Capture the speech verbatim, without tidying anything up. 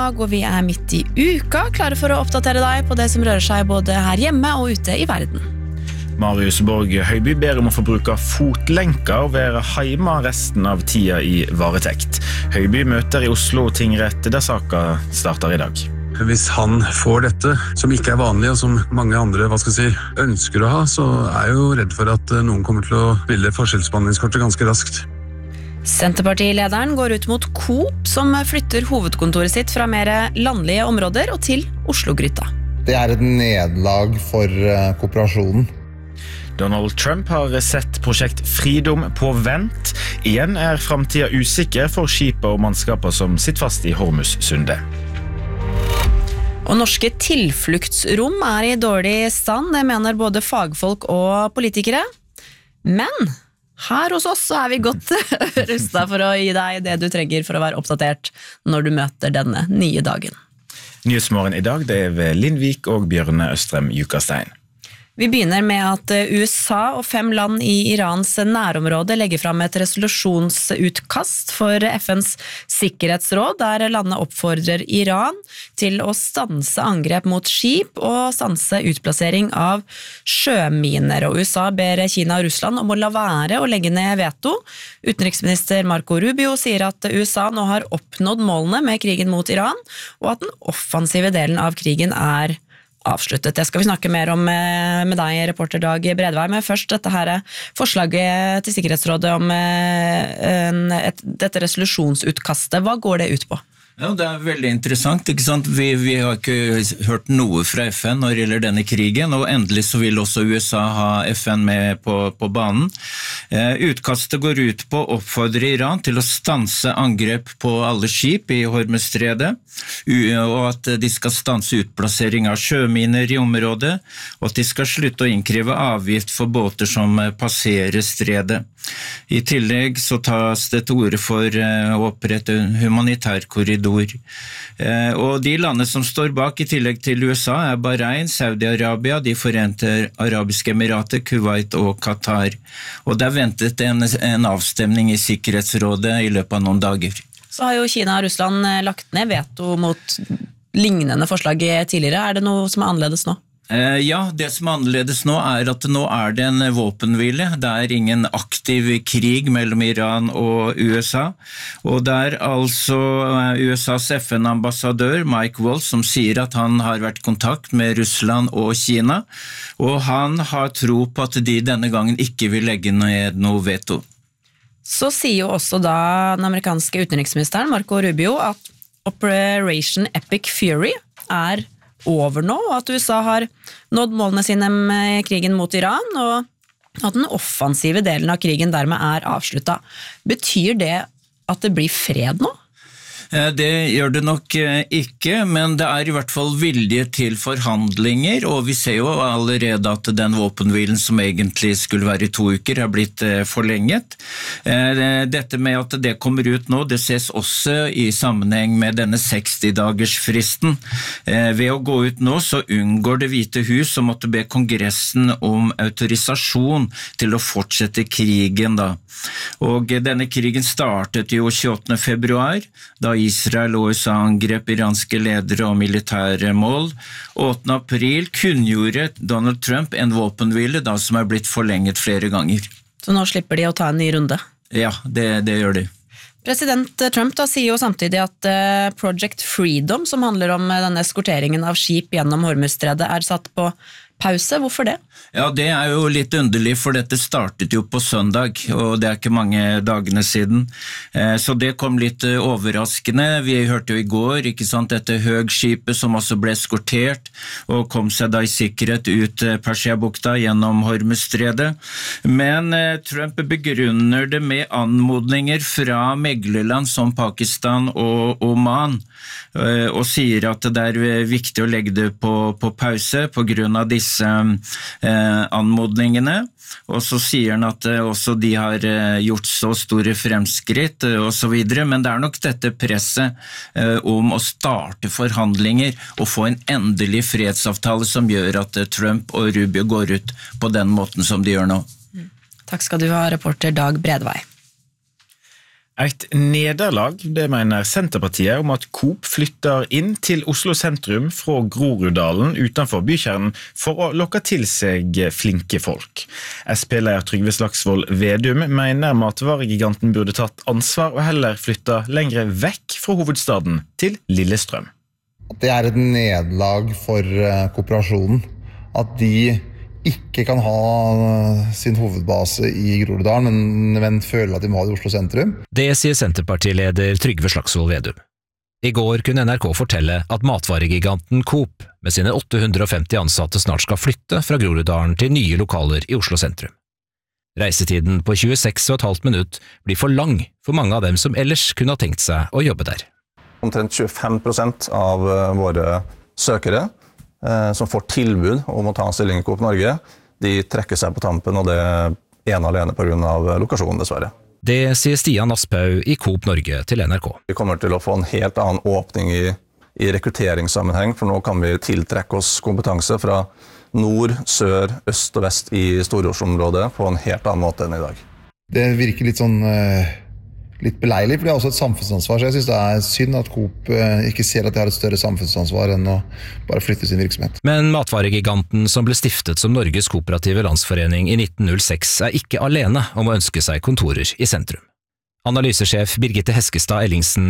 Og vi er midt i uka, klare for å oppdatere deg på det som rører seg både her hjemme og ute i verden. Marius Borg Høiby ber om å få bruke fotlenker og være hjemme resten av tida i varetekt. Høiby møter i Oslo tingrett der saka starter i dag. Hvis han får dette, som ikke er vanlig og som mange andre hva skal jeg si, ønsker å ha, så er jeg jo redd for at noen kommer til å spille forskjellsbehandlingskortet ganske raskt. Senterpartilederen går ut mot Coop, som flytter hovedkontoret sitt fra mer landlige områder og til Oslo-gryta. Det er et nederlag for kooperasjonen. Donald Trump har sett prosjekt Fridom på vent. Igjen er fremtiden usikker for skipet og mannskaper som sitter fast i Hormuzsundet. Og norske tilfluktsrom er i dårlig stand, det mener både fagfolk og politikere. Men her hos oss så er vi godt rustet for å gi deg det du trenger for å være oppdatert når du møter denne nye dagen. Nyhetsmorgen i dag, det er ved Lindvik og Bjørne Østrem Jukastein. Vi begynner med at U S A og fem land i Irans nærområde legger fram et resolusjonsutkast for F N's sikkerhetsråd, der landet oppfordrer Iran til å stanse angrep mot skip og stanse utplassering av sjøminer. Og U S A ber Kina og Russland om å la være å legge ned veto. Utenriksminister Marco Rubio sier at U S A nå har oppnådd målene med krigen mot Iran, og at den offensive delen av krigen er avsluttet. Det skal vi snakke mer om med deg, reporter Dag Bredvei, men først dette her forslaget til Sikkerhetsrådet om en, et, dette resolusjonsutkastet. Hva går det ut på? Ja, det er veldig interessant, ikke sant? Vi, vi har ikke hørt noe fra F N når det gjelder denne krigen, og endelig så vil også U S A ha F N med på, på banen. Eh, utkastet går ut på å oppfordre Iran til å stanse angrep på alle skip i Hormuzstredet, og at de skal stanse utplassering av sjøminer i området, og at de skal slutte å innkreve avgift for båter som passerer stredet. I tillegg så tas det til orde for å opprette en humanitær korridor. Og de landene som står bak i tillegg til U S A er Bahrain, Saudi-Arabia, De forente arabiske emirater, Kuwait og Qatar. Og det er ventet en, en avstemning i Sikkerhetsrådet i løpet av noen dager. Så har jo Kina og Russland lagt ned veto mot lignende forslag tidligere. Er det noe som er annerledes nå? Ja, det som er annerledes nå er at nå er det en våpenhvile. Det er ingen aktiv krig mellom Iran og U S A. Og det er altså U S A's F N-ambassadør Mike Waltz som sier at han har vært i kontakt med Russland og Kina, og han har tro på at de denne gangen ikke vil legge ned noe veto. Så sier jo også da den amerikanske utenriksministeren Marco Rubio at Operation Epic Fury er over nå, og at U S A har nådd målene sine med krigen mot Iran, og at den offensive delen av krigen dermed er avsluttet. Betyr det at det blir fred nå? Det gjør det nok ikke, men det er i hvert fall vilje til forhandlinger, og vi ser jo allerede at den våpenhvilen som egentlig skulle være i to uker har blitt forlenget. Dette med at det kommer ut nå, det ses også i sammenheng med denne seksti-dagersfristen. Ved å gå ut nå så unngår Det hvite hus å måtte be kongressen om autorisasjon til å fortsette krigen da. Og denne krigen startet jo tjueåttende februar, da Israel og U S A angrep iranske ledere og militære mål. åttende april kunngjorde Donald Trump en våpenhvile da som er blitt forlenget flere ganger. Så nå slipper de å ta en ny runde? Ja, det, det gjør de. President Trump da sier jo samtidig at Project Freedom, som handler om denne eskorteringen av skip gjennom Hormuzstredet, er satt på pause. Hvorfor det? Ja, det er jo litt underlig, for dette startet jo på søndag, og det er ikke mange dagene siden. Så det kom litt overraskende. Vi hørte jo i går, ikke sant, dette Høgskipet som også ble eskortert, og kom seg da i sikkerhet ut Persiabukta gjennom Hormuzstredet. Men Trump begrunner det med anmodninger fra meglerland som Pakistan og Oman, og sier at det er viktig å legge det på, på pause på grunn av disse eh, anmodningene, og så sier han at eh, også de har eh, gjort så store fremskritt eh, og så videre, men det er nok dette presset eh, om å starte forhandlinger og få en endelig fredsavtale som gjør at eh, Trump og Rubio går ut på den måten som de gjør nå. Takk skal du ha, reporter Dag Bredvei. Et nederlag, det mener Senterpartiet, om at Coop flytter inn til Oslo sentrum fra Groruddalen utenfor bykjernen for å lokke til seg flinke folk. S P-leder Trygve Slagsvold Vedum mener matvaregiganten burde tatt ansvar og heller flytte lengre vekk fra hovedstaden til Lillestrøm. Det er et nederlag for kooperasjonen, at de ikke kan ha sin hovedbase i Groruddalen, men, men føler at de må ha det i Oslo sentrum. Det sier Senterpartileder Trygve Slagsvold Vedum. I går kunne N R K fortelle at matvaregiganten Coop med sine åtte hundre og femti ansatte snart skal flytte fra Groruddalen til nye lokaler i Oslo sentrum. Reisetiden på tjueseks og et halvt minutt blir for lang for mange av dem som ellers kunne ha tenkt seg å jobbe der. Omtrent tjuefem prosent av våre søkere som får tilbud om å ta en stilling i Coop Norge, de trekker seg på tampen, og det er ene alene på grunn av lokasjonen, dessverre. Det sier Stian Asphaug i Coop Norge til N R K. Vi kommer til å få en helt annen åpning i, i rekrutteringssammenheng, for nå kan vi tiltrekke oss kompetanse fra nord, sør, øst og vest i Stor-Oslo-området på en helt annen måte enn i dag. Det virker litt sånn litt beleilig, for det er også et samfunnsansvar, så jeg synes det er synd at Coop ikke ser at de har et større samfunnsansvar enn å bare flytte sin virksomhet. Men matvaregiganten som ble stiftet som Norges Kooperative Landsforening i nitten null seks er ikke alene om å ønske seg kontorer i sentrum. Analysesjef Birgitte Heskestad Ellingsen